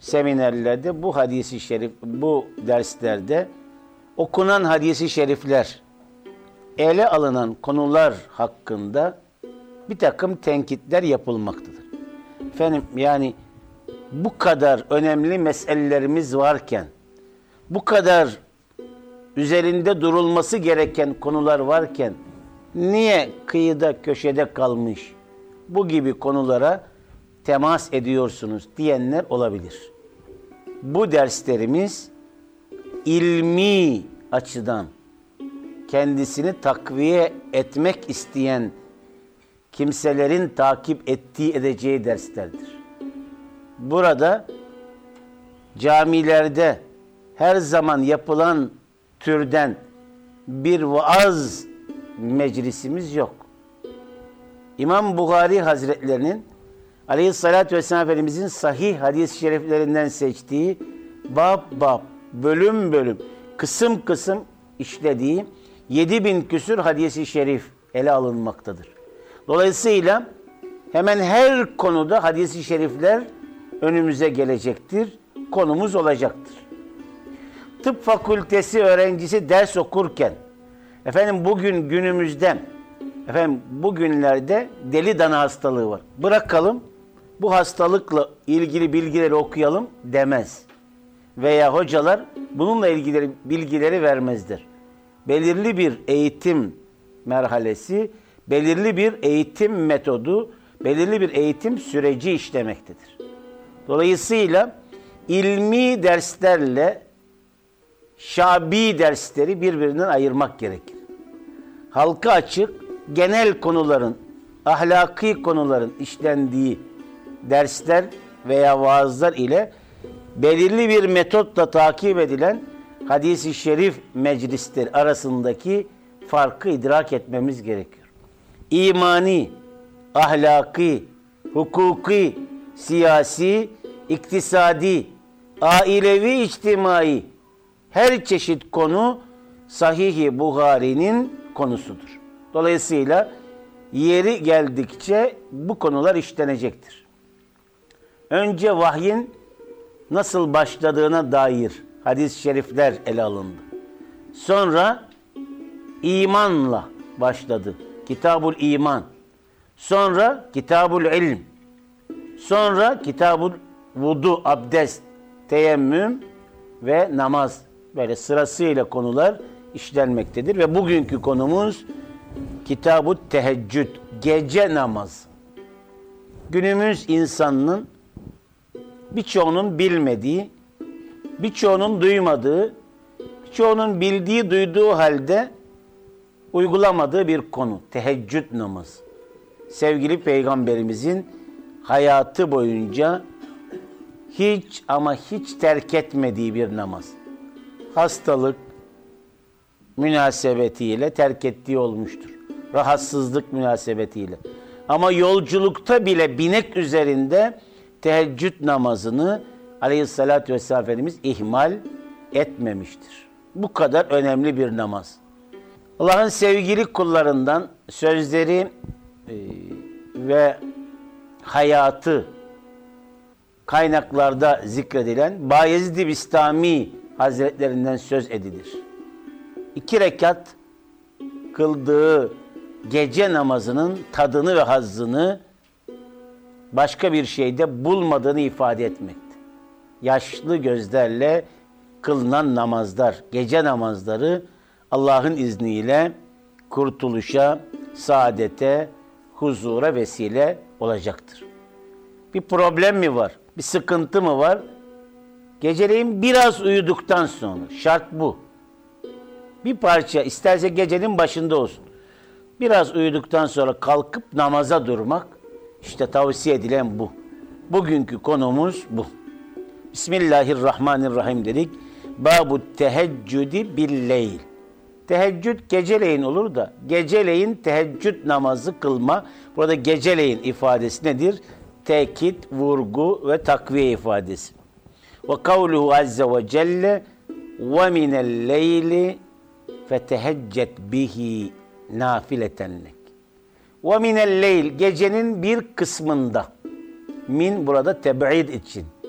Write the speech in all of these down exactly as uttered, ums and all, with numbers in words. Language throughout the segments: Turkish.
seminerlerde bu hadisi şerif, bu derslerde okunan hadisi şerifler, ele alınan konular hakkında bir takım tenkitler yapılmaktadır. Efendim yani bu kadar önemli meselelerimiz varken, bu kadar üzerinde durulması gereken konular varken, niye kıyıda köşede kalmış bu gibi konulara temas ediyorsunuz diyenler olabilir. Bu derslerimiz ilmi açıdan kendisini takviye etmek isteyen kimselerin takip ettiği edeceği derslerdir. Burada camilerde her zaman yapılan türden bir vaaz meclisimiz yok. İmam Buhari Hazretlerinin Aleyhisselatü Vesselam Efendimizin sahih hadis-i şeriflerinden seçtiği bab bab, bölüm bölüm, kısım kısım işlediği yedi bin küsür hadis-i şerif ele alınmaktadır. Dolayısıyla hemen her konuda hadis-i şerifler önümüze gelecektir, konumuz olacaktır. Tıp fakültesi öğrencisi ders okurken, efendim bugün günümüzde, efendim bugünlerde deli dana hastalığı var. Bırakalım, bu hastalıkla ilgili bilgileri okuyalım demez. Veya hocalar bununla ilgili bilgileri vermezler. Belirli bir eğitim merhalesi, belirli bir eğitim metodu, belirli bir eğitim süreci işlemektedir. Dolayısıyla ilmi derslerle şabi dersleri birbirinden ayırmak gerekir. Halka açık, genel konuların, ahlaki konuların işlendiği dersler veya vaazlar ile belirli bir metotla takip edilen hadis-i şerif meclisleri arasındaki farkı idrak etmemiz gerekiyor. İmani, ahlaki, hukuki, siyasi, iktisadi, ailevi, içtimai her çeşit konu Sahih-i Buhari'nin konusudur. Dolayısıyla yeri geldikçe bu konular işlenecektir. Önce vahyin nasıl başladığına dair hadis-i şerifler ele alındı. Sonra imanla başladı. Kitabul İman. Sonra Kitabul İlm. Sonra Kitabul Vudu, abdest, teyemmüm ve namaz. Böyle sırasıyla konular işlenmektedir. Ve bugünkü konumuz Kitab-ı Teheccüd, gece namazı. Günümüz insanının birçoğunun bilmediği, birçoğunun duymadığı, birçoğunun bildiği, duyduğu halde uygulamadığı bir konu. Teheccüd namazı. Sevgili Peygamberimizin hayatı boyunca hiç ama hiç terk etmediği bir namaz. Hastalık münasebetiyle terk ettiği olmuştur. Rahatsızlık münasebetiyle. Ama yolculukta bile binek üzerinde teheccüd namazını Aleyhisselatü Vesselam Efendimiz ihmal etmemiştir. Bu kadar önemli bir namaz. Allah'ın sevgili kullarından sözleri e, ve hayatı kaynaklarda zikredilen Bayezid-i Bistami Hazretlerinden söz edilir. İki rekat kıldığı gece namazının tadını ve hazzını başka bir şeyde bulmadığını ifade etmekte. Yaşlı gözlerle kılınan namazlar, gece namazları Allah'ın izniyle kurtuluşa, saadete, huzura vesile olacaktır. Bir problem mi var? Bir sıkıntı mı var? Geceleyin biraz uyuduktan sonra, şart bu. Bir parça, isterse gecenin başında olsun. Biraz uyuduktan sonra kalkıp namaza durmak, işte tavsiye edilen bu. Bugünkü konumuz bu. Bismillahirrahmanirrahim dedik. Babu teheccüdi billeyl. Teheccüd geceleyin olur da, geceleyin teheccüd namazı kılma. Burada geceleyin ifadesi nedir? Tekit, vurgu ve takviye ifadesi. Ve kavluhu azze ve celle ve minel leyli feteheccet bihi nafileten lek. Ve minel leyl, gecenin bir kısmında. Min burada teb'id için.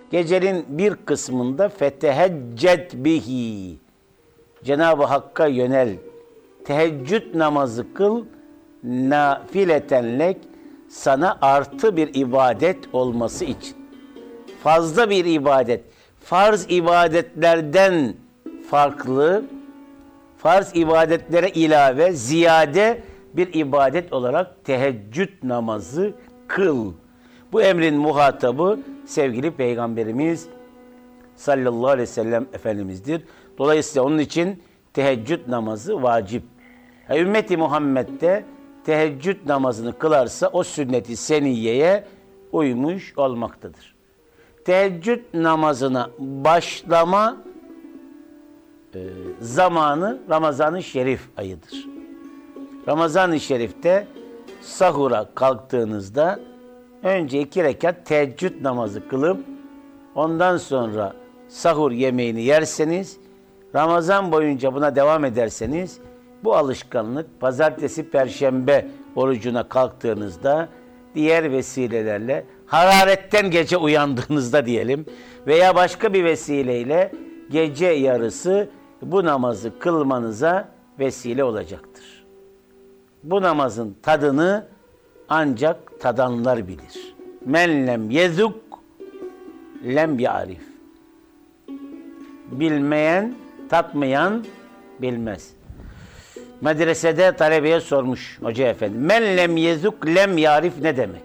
Gecenin bir kısmında feteheccet bihi. Cenab-ı Hakk'a yönel. Teheccüd namazı kıl. Nafiletenlek, sana artı bir ibadet olması için. Fazla bir ibadet. Farz ibadetlerden farklı, farz ibadetlere ilave, ziyade bir ibadet olarak teheccüd namazı kıl. Bu emrin muhatabı sevgili Peygamberimiz sallallahu aleyhi ve sellem Efendimiz'dir. Dolayısıyla onun için teheccüd namazı vacip. Yani ümmeti Muhammed'de teheccüd namazını kılarsa o sünnet-i seniyeye uymuş olmaktadır. Teheccüd namazına başlama e, zamanı Ramazan-ı Şerif ayıdır. Ramazan-ı Şerif'te sahura kalktığınızda önce iki rekat teheccüd namazı kılıp ondan sonra sahur yemeğini yerseniz, Ramazan boyunca buna devam ederseniz, bu alışkanlık pazartesi, perşembe orucuna kalktığınızda diğer vesilelerle, hararetten gece uyandığınızda diyelim veya başka bir vesileyle gece yarısı bu namazı kılmanıza vesile olacaktır. Bu namazın tadını ancak tadanlar bilir. Men lem yezuk lem ya'rif. Bilmeyen, tatmayan bilmez. Medresede talebeye sormuş hoca efendi. Men lem yezuk lem yarif ne demek?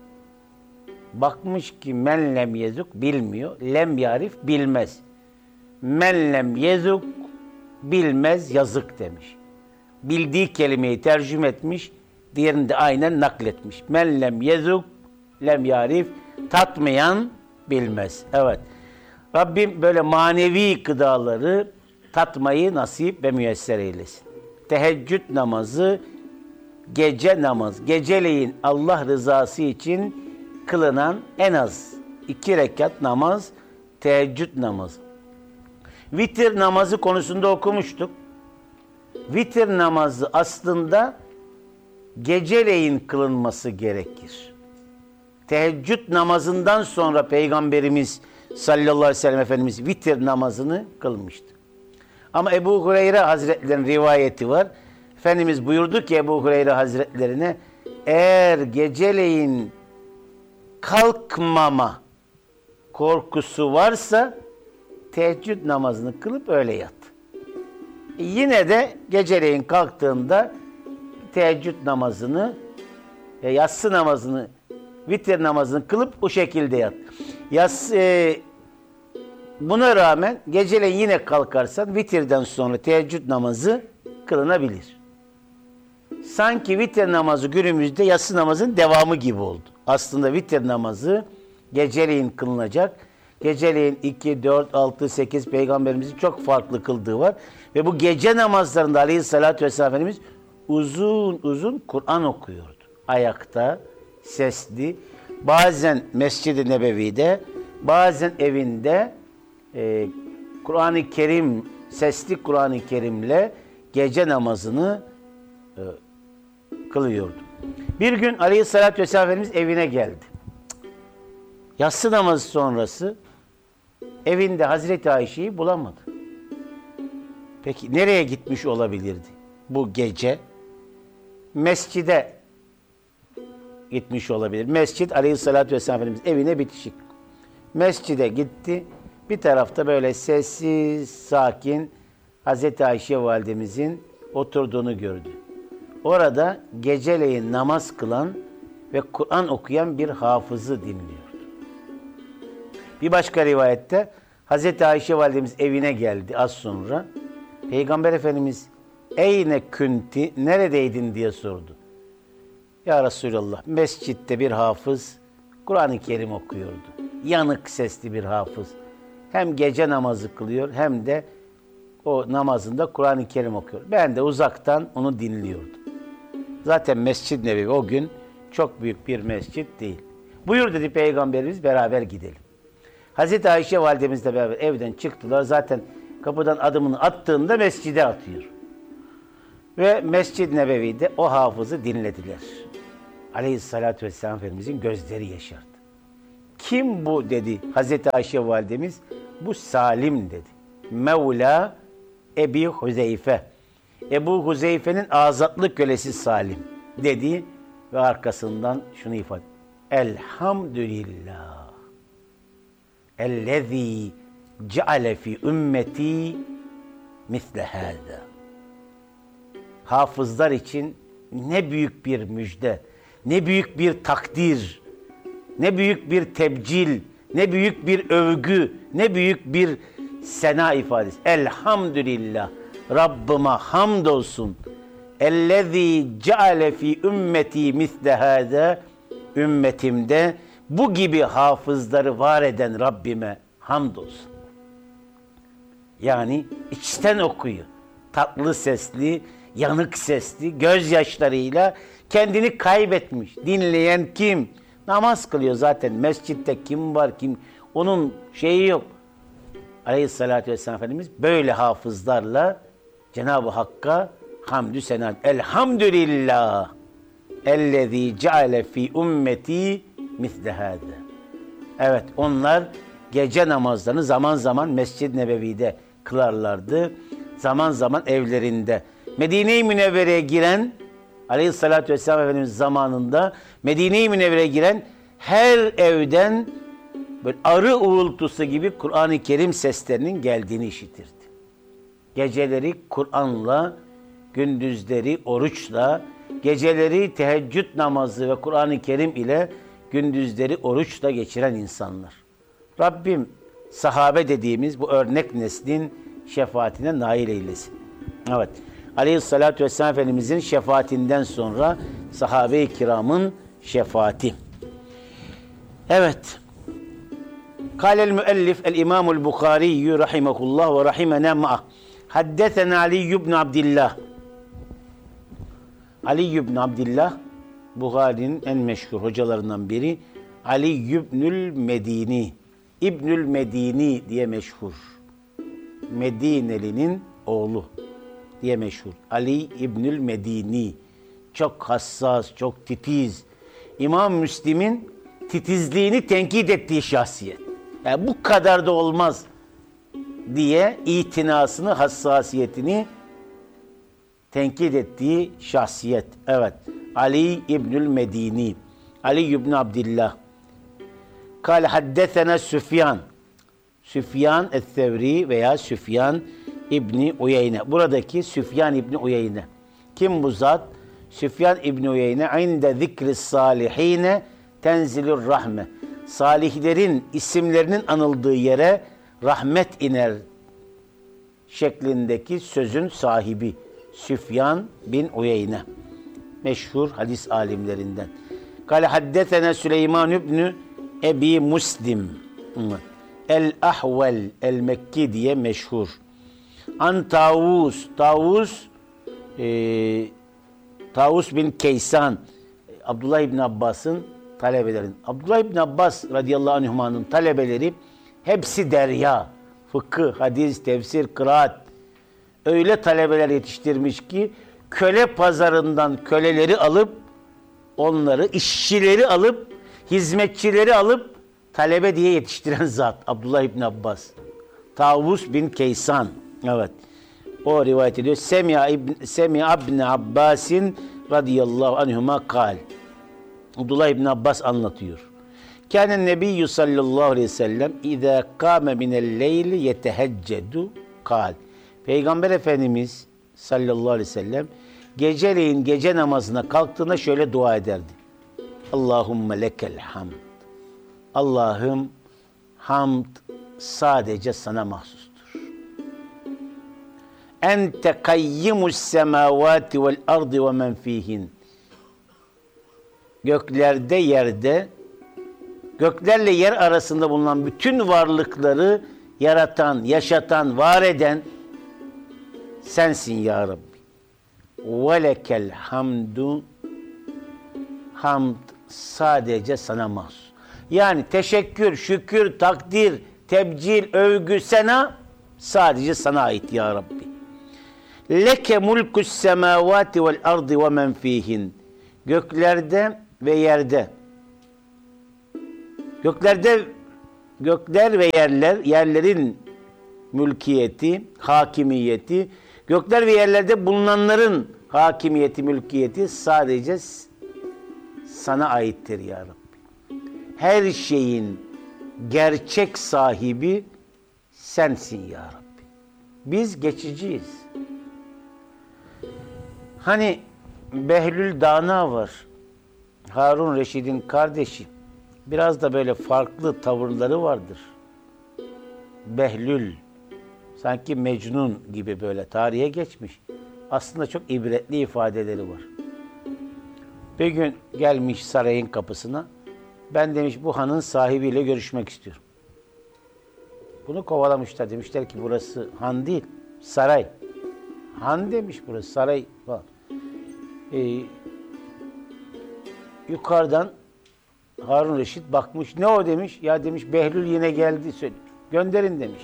Bakmış ki men lem yezuk bilmiyor. Lem yarif bilmez. Men lem yezuk bilmez yazık demiş. Bildiği kelimeyi tercüme etmiş. Diğerini de aynen nakletmiş. Men lem yezuk lem yarif tatmayan bilmez. Evet. Rabbim böyle manevi gıdaları tatmayı nasip ve müyesser eylesin. Teheccüd namazı, gece namaz. Geceleyin Allah rızası için kılınan en az iki rekat namaz, teheccüd namazı. Vitir namazı konusunda okumuştuk. Vitir namazı aslında geceleyin kılınması gerekir. Teheccüd namazından sonra Peygamberimiz sallallahu aleyhi ve sellem Efendimiz vitir namazını kılmıştı. Ama Ebu Hureyre Hazretleri'nin rivayeti var. Efendimiz buyurdu ki Ebu Hureyre Hazretlerine, eğer geceleyin kalkmama korkusu varsa teheccüd namazını kılıp öyle yat. E yine de geceleyin kalktığında teheccüd namazını, e, yatsı namazını, vitir namazını kılıp o şekilde yat. Yas, e, buna rağmen geceleyin yine kalkarsan vitirden sonra teheccüd namazı kılınabilir. Sanki vitir namazı günümüzde yatsı namazının devamı gibi oldu. Aslında vitir namazı geceleyin kılınacak. Geceleyin iki, dört, altı, sekiz Peygamberimizin çok farklı kıldığı var. Ve bu gece namazlarında aleyhissalatü vesselam Efendimiz uzun uzun Kur'an okuyordu. Ayakta, sesli. Bazen Mescid-i Nebevi'de, bazen evinde e, Kur'an-ı Kerim, sesli Kur'an-ı Kerim'le gece namazını e, kılıyordu. Bir gün aleyhissalatü vesselam Efendimiz evine geldi. Yatsı namazı sonrası evinde Hazreti Ayşe'yi bulamadı. Peki nereye gitmiş olabilirdi bu gece? Mescide gitmiş olabilir. Mescid aleyhissalatü vesselam Efendimiz evine bitişik. Mescide gitti. Bir tarafta böyle sessiz, sakin Hazreti Ayşe validemizin oturduğunu gördü. Orada geceleyin namaz kılan ve Kur'an okuyan bir hafızı dinliyordu. Bir başka rivayette Hazreti Ayşe validemiz evine geldi az sonra. Peygamber Efendimiz eyne künti, neredeydin diye sordu. Ya Resulallah, mescitte bir hafız Kur'an-ı Kerim okuyordu. Yanık sesli bir hafız. Hem gece namazı kılıyor hem de o namazında Kur'an-ı Kerim okuyor. Ben de uzaktan onu dinliyordum. Zaten Mescid-i Nebevi o gün çok büyük bir mescit değil. Buyur dedi Peygamberimiz, beraber gidelim. Hazreti Ayşe validemizle beraber evden çıktılar. Zaten kapıdan adımını attığında mescide atıyor. Ve Mescid-i Nebevi'de o hafızı dinlediler. Aleyhissalatü vesselam Efendimizin gözleri yaşardı. Kim bu dedi Hazreti Ayşe validemiz. Bu Salim dedi. Mevla Ebi Huzeyfe. Ebu Huzeyfe'nin azatlı kölesi Salim dedi ve arkasından şunu ifade. Elhamdülillah. Ellezî ceale fi ümmeti misle hâzâ. Hafızlar için ne büyük bir müjde, ne büyük bir takdir, ne büyük bir tebcil, ne büyük bir övgü, ne büyük bir sena ifadesi. Elhamdülillah. Rabbime hamdolsun. Ellezî ceale fî ümmeti misle hâzâ. Ümmetimde bu gibi hafızları var eden Rabbime hamdolsun. Yani içten okuyor. Tatlı sesli, yanık sesli, gözyaşlarıyla kendini kaybetmiş. Dinleyen kim? Namaz kılıyor zaten. Mescitte kim var kim? Onun şeyi yok. Aleyhissalatü vesselam Efendimiz böyle hafızlarla Cenab-ı Hakk'a hamdü sena. Elhamdülillah. Ellezî ceale fî ümmeti misle hâzâ. Evet, onlar gece namazlarını zaman zaman Mescid-i Nebevi'de kılarlardı. Zaman zaman evlerinde. Medine-i Münevvere'ye giren Aleyhissalatü vesselam Efendimiz zamanında Medine-i Münevvere'ye giren her evden böyle arı uğultusu gibi Kur'an-ı Kerim seslerinin geldiğini işitirdi. Geceleri Kur'an'la, gündüzleri oruçla, geceleri teheccüd namazı ve Kur'an-ı Kerim ile gündüzleri oruçla geçiren insanlar. Rabbim sahabe dediğimiz bu örnek neslin şefaatine nail eylesin. Evet. Aleyhissalatü vesselam Efendimizin şefaatinden sonra sahabe-i kiramın şefaati. Evet. Kâlel müellif el-İmamul Bukhari rahimehullah ve rahimena ma'ah. Haddesena Ali ibn Abdillah. Ali ibn Abdillah Bukhari'nin en meşhur hocalarından biri. Ali İbnül Medini. İbnül Medini diye meşhur. Medineli'nin oğlu diye meşhur. Ali İbnül Medini. Çok hassas, çok titiz. İmam Müslim'in titizliğini tenkit ettiği şahsiyet. Yani bu kadar da olmaz diye itinasını, hassasiyetini tenkit ettiği şahsiyet. Evet. Ali İbnül Medini. Ali İbn Abdillah. Kâle haddesena Süfyan. Süfyan es-Sevri veya Süfyan İbni Uyeyne. Buradaki Süfyan İbni Uyeyne. Kim bu zat? Süfyan İbni Uyeyne inde zikri salihine tenzilur rahme. Salihlerin isimlerinin anıldığı yere rahmet iner şeklindeki sözün sahibi Süfyan bin Uyeyne. Meşhur hadis alimlerinden. Kale haddesena Süleyman İbni Ebi Muslim. El-Ahvel el-Mekki diye meşhur. An Tavus, Tavus e, Tavus bin Keysan, Abdullah İbni Abbas'ın talebelerin. Abdullah İbni Abbas radıyallahu anhuma'nın talebeleri hepsi derya. Fıkıh, hadis, tefsir, kıraat. Öyle talebeler yetiştirmiş ki köle pazarından köleleri alıp onları, işçileri alıp, hizmetçileri alıp talebe diye yetiştiren zat Abdullah İbni Abbas. Tavus bin Keysan. Evet. O rivayet ediyor. Semi'a ibn Semi'a ibn Abbasin radıyallahu anhuma kal. Abdullah İbni Abbas anlatıyor. Kâne nebiyyü sallallahu aleyhi ve sellem izâ kâme minel leyli yeteheccedu kal. Peygamber Efendimiz sallallahu aleyhi ve sellem geceleyin gece namazına kalktığında şöyle dua ederdi. Allahümme lekel hamd. Allah'ım hamd sadece sana mahsustur. Ente kayyimus semavati vel ardı ve men fihin. Göklerde, yerde, göklerle yer arasında bulunan bütün varlıkları yaratan, yaşatan, var eden sensin ya Rabbi. Ve lekel hamdu. Hamd sadece sana mahsus. Yani teşekkür, şükür, takdir, tebcil, övgü, sena sadece sana ait ya Rabbi. Leke mulkus semavati vel ardı ve men fihin. Göklerde ve yerde Göklerde gökler ve yerler, yerlerin mülkiyeti, hakimiyeti, gökler ve yerlerde bulunanların hakimiyeti, mülkiyeti sadece sana aittir ya Rabbi. Her şeyin gerçek sahibi sensin ya Rabbi. Biz geçiciyiz. Hani Behlül Dana var. Harun Reşid'in kardeşi. Biraz da böyle farklı tavırları vardır. Behlül, sanki Mecnun gibi böyle tarihe geçmiş. Aslında çok ibretli ifadeleri var. Bir gün gelmiş sarayın kapısına. Ben demiş bu hanın sahibiyle görüşmek istiyorum. Bunu kovalamışlar. Demişler ki burası han değil, saray. Han demiş burası, saray var. Ee, yukarıdan Harun Reşit bakmış. Ne o demiş? Ya demiş Behlül yine geldi. Söyle. Gönderin demiş.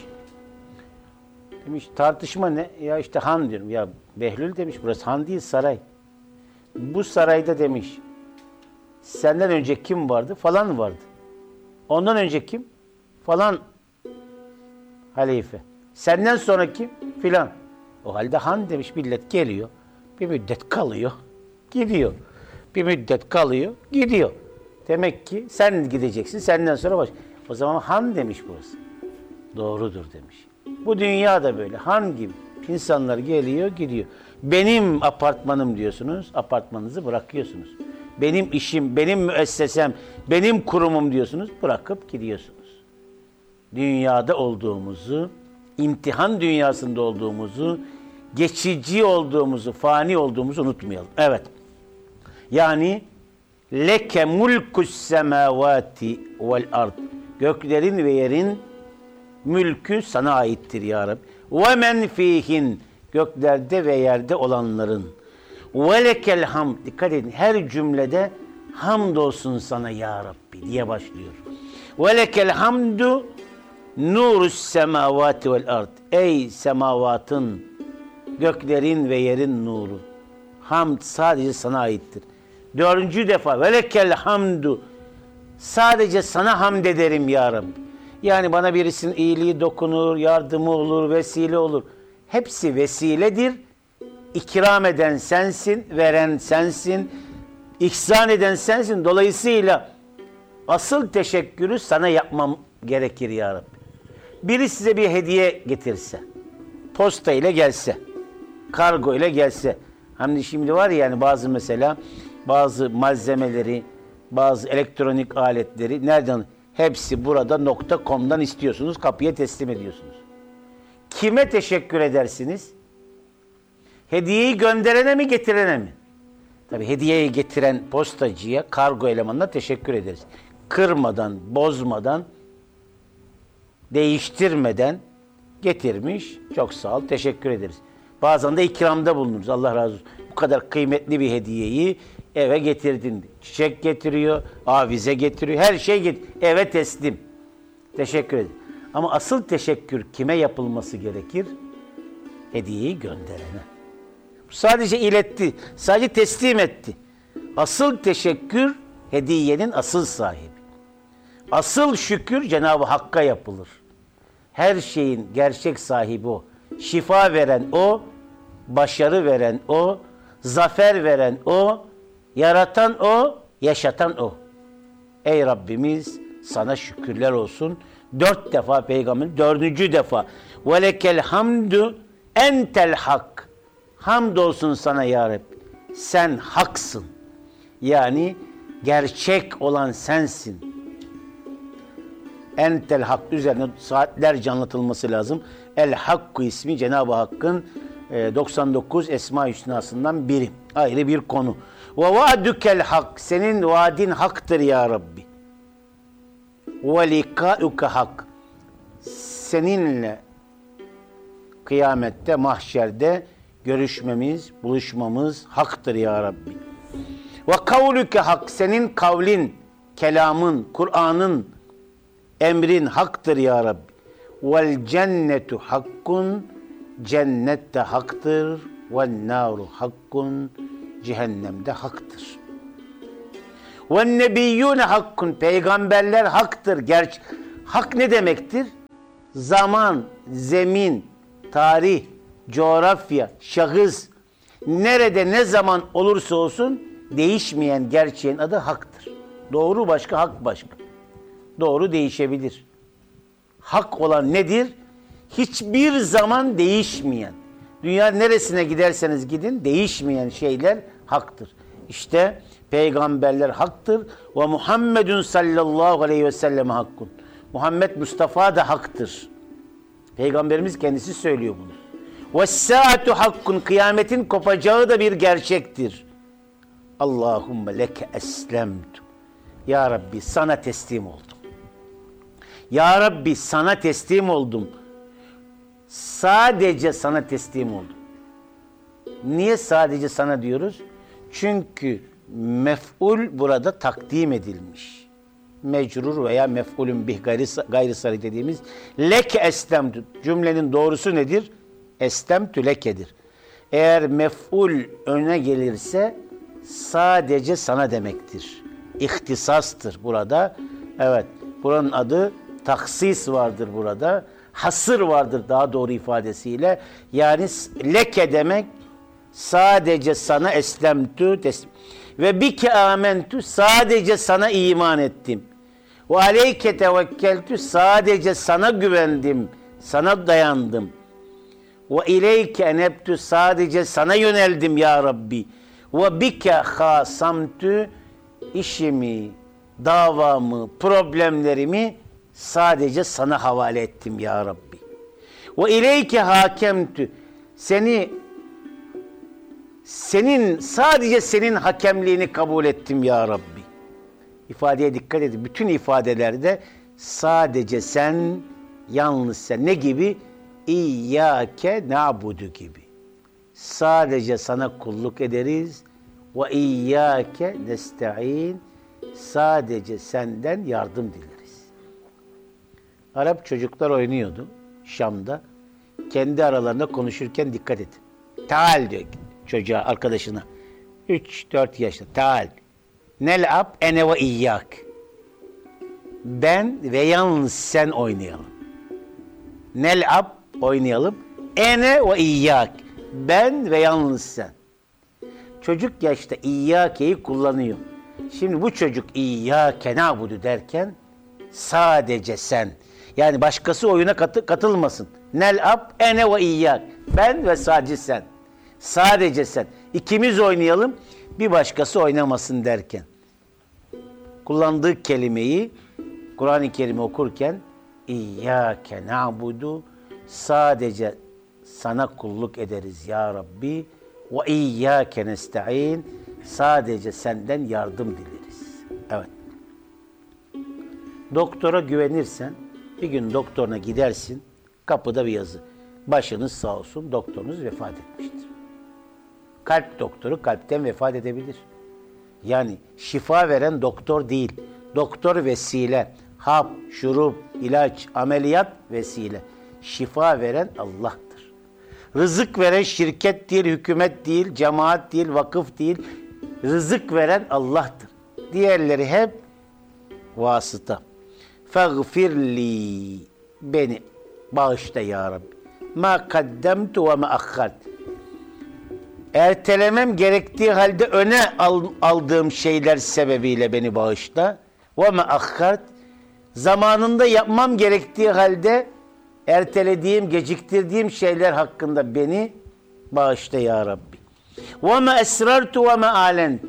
Demiş tartışma ne? Ya işte han diyorum. Ya Behlül demiş burası han değil, saray. Bu sarayda demiş senden önce kim vardı? Falan vardı. Ondan önce kim? Falan halife. Senden sonra kim? Filan. O halde han demiş, millet geliyor. Bir müddet kalıyor. Gidiyor. Bir müddet kalıyor. Gidiyor. Demek ki sen gideceksin. Senden sonra baş. O zaman han demiş burası. Doğrudur demiş. Bu dünya da böyle. Han gibi. İnsanlar geliyor, gidiyor. Benim apartmanım diyorsunuz. Apartmanınızı bırakıyorsunuz. Benim işim, benim müessesem, benim kurumum diyorsunuz. Bırakıp gidiyorsunuz. Dünyada olduğumuzu, imtihan dünyasında olduğumuzu, geçici olduğumuzu, fani olduğumuzu unutmayalım. Evet. Yani leke mulkus semavati vel ard. Göklerin ve yerin mülkü sana aittir ya Rabbi. Ve men fihin. Göklerde ve yerde olanların. Ve lekel hamd. Dikkat edin, her cümlede hamdolsun sana ya Rabbi diye başlıyor. Ve lekel hamdu nurus semavati vel ard. Ey semavatın, göklerin ve yerin nuru. Hamd sadece sana aittir. Dördüncü defa ve lekel hamdu. Sadece sana hamd ederim ya Rabbi. Yani bana birisinin iyiliği dokunur, yardımı olur, vesile olur. Hepsi vesiledir. İkram eden sensin, veren sensin, ihsan eden sensin. Dolayısıyla asıl teşekkürü sana yapmam gerekir ya Rabbi. Biri size bir hediye getirse, posta ile gelse, kargo ile gelse. Hani şimdi var ya yani bazı mesela bazı malzemeleri, bazı elektronik aletleri nereden? Hepsi burada nokta com'dan istiyorsunuz, kapıya teslim ediyorsunuz. Kime teşekkür edersiniz? Hediyeyi gönderene mi, getirene mi? Tabii hediyeyi getiren postacıya, kargo elemanına teşekkür ederiz. Kırmadan, bozmadan, değiştirmeden getirmiş. Çok sağ ol, teşekkür ederiz. Bazen de ikramda bulunuruz. Allah razı olsun. Bu kadar kıymetli bir hediyeyi eve getirdin. Çiçek getiriyor, avize getiriyor, her şey getiriyor. Eve teslim. Teşekkür ederim. Ama asıl teşekkür kime yapılması gerekir? Hediyeyi gönderene. Sadece iletti, sadece teslim etti. Asıl teşekkür hediyenin asıl sahibi. Asıl şükür Cenab-ı Hakk'a yapılır. Her şeyin gerçek sahibi o. Şifa veren o, başarı veren o, zafer veren o, yaratan o, yaşatan o. Ey Rabbimiz sana şükürler olsun. Dört defa peygamber, dördüncü defa. Ve lekel hamdu entel hak. Hamdolsun sana ya Rabbi. Sen haksın. Yani gerçek olan sensin. Entel hak üzerine saatlerce anlatılması lazım. El Hakkı ismi Cenab-ı Hakk'ın doksan dokuz Esma-i Hüsna'sından biri. Ayrı bir konu. Ve va'dukel hak. Senin vaadin haktır ya Rabbi. Ve likâuke hak. Seninle kıyamette, mahşerde görüşmemiz, buluşmamız haktır ya Rabbi. Ve kavluke hak. Senin kavlin, kelamın, Kur'an'ın, emrin haktır ya Rabbi. Vel cennetu hakkun. Cennet de haktır. Vel naru hakkun. Cehennem de haktır. Ve nebiyyûne hakkun. Peygamberler haktır. Gerçi hak ne demektir? Zaman, zemin, tarih, coğrafya, şahıs, nerede ne zaman olursa olsun değişmeyen gerçeğin adı haktır. Doğru başka, hak başka. Doğru değişebilir. Hak olan nedir? Hiçbir zaman değişmeyen. Dünya neresine giderseniz gidin değişmeyen şeyler haktır. İşte peygamberler haktır. Ve Muhammedun sallallahu aleyhi ve sellem hakkun. Muhammed Mustafa da haktır. Peygamberimiz kendisi söylüyor bunu. وَالسَّاعَةُ hakkun. Kıyametin kopacağı da bir gerçektir. Allahümme leke eslemtu. Ya Rabbi sana teslim oldum. Ya Rabbi sana teslim oldum. Sadece sana teslim oldum. Niye sadece sana diyoruz? Çünkü mef'ul burada takdim edilmiş. Mecrur veya mef'ulün bih gayri, gayri sarı dediğimiz leke eslemtu. Cümlenin doğrusu nedir? Eslemtü lekedir. Eğer mef'ul öne gelirse sadece sana demektir. İhtisastır burada. Evet, buranın adı taksis vardır burada. Hasır vardır daha doğru ifadesiyle. Yani leke demek sadece sana eslemtü teslim. Ve bike amentü sadece sana iman ettim. Ve aleyke tevekkeltü sadece sana güvendim. Sana dayandım. Ve ileyke enebtü sadece sana yöneldim ya Rabbi. Ve bike hasamtü işimi, davamı, problemlerimi sadece sana havale ettim ya Rabbi. Ve ileyke hakemtü seni senin sadece senin hakemliğini kabul ettim ya Rabbi. İfadeye dikkat edin. Bütün ifadelerde sadece sen, yalnız sen. Ne gibi? İyyâke na'budu gibi. Sadece sana kulluk ederiz. Ve iyyâke nesta'in. Sadece senden yardım dileriz. Arap çocuklar oynuyordu Şam'da. Kendi aralarında konuşurken dikkat edin. Taal diyor çocuğa, arkadaşına. üç dört yaşta. Taal. Nel'ab ene ve iyyak. Ben ve yalnız sen oynayalım. Nel'ab oynayalım. Ene ve iyyak. Ben ve yalnız sen. Çocuk yaşta iyyakeyi kullanıyor. Şimdi bu çocuk iyyâke na'budu derken sadece sen. Yani başkası oyuna katı, katılmasın. Nel'ab ene ve iyyak. Ben ve sadece sen. Sadece sen. İkimiz oynayalım, bir başkası oynamasın derken. Kullandığı kelimeyi Kur'an-ı Kerim okurken İyyâke na'budu sadece sana kulluk ederiz ya Rabbi ve iyyâke nesta'in sadece senden yardım dileriz. Evet. Doktora güvenirsen bir gün doktoruna gidersin, kapıda bir yazı. Başınız sağ olsun, doktorunuz vefat etmiştir. Kalp doktoru kalpten vefat edebilir. Yani şifa veren doktor değil. Doktor vesile, hap, şurup, ilaç, ameliyat vesile. Şifa veren Allah'tır. Rızık veren şirket değil, hükümet değil, cemaat değil, vakıf değil. Rızık veren Allah'tır. Diğerleri hep vasıta. Feğfirli beni bağışla ya Rabbi. Ma kaddemtu ve ma akhart. Ertelemem gerektiği halde öne aldığım şeyler sebebiyle beni bağışla. Ve ma akhart. Zamanında yapmam gerektiği halde ertelediğim, geciktirdiğim şeyler hakkında beni bağışla ya Rabbi. Ve ma esrartu ve ma alent.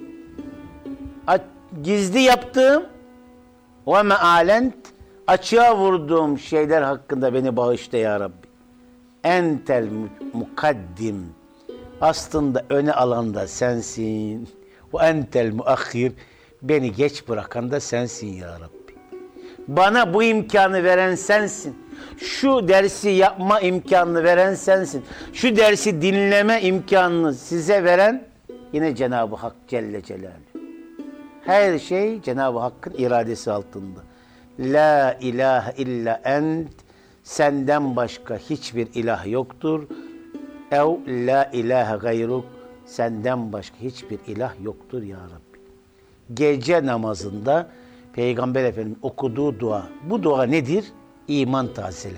Gizli yaptığım ve ma alent, açığa vurduğum şeyler hakkında beni bağışla ya Rabbi. Entel mukaddim. Aslında öne alan da sensin. Ve entel muakhir. Beni geç bırakan da sensin ya Rabbi. Bana bu imkanı veren sensin. Şu dersi yapma imkanını veren sensin. Şu dersi dinleme imkanını size veren yine Cenab-ı Hak Celle Celaluhu. Her şey Cenab-ı Hakk'ın iradesi altında. La ilahe illa ent. Senden başka hiçbir ilah yoktur. Ev la ilahe gayruk. Senden başka hiçbir ilah yoktur ya Rabbi. gece namazında Peygamber Efendimiz okuduğu dua. Bu dua nedir? İman tazele.